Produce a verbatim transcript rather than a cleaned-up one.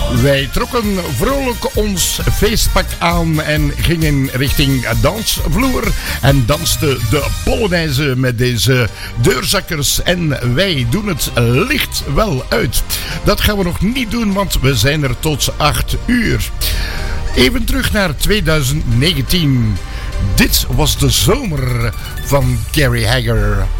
Wij trokken vrolijk ons feestpak aan en gingen richting dansvloer en dansten de Polonaise met deze deurzakkers. En wij doen het licht wel uit. Dat gaan we nog niet doen, want we zijn er tot acht uur. Even terug naar twintig negentien. Dit was de zomer van Gary Hagger.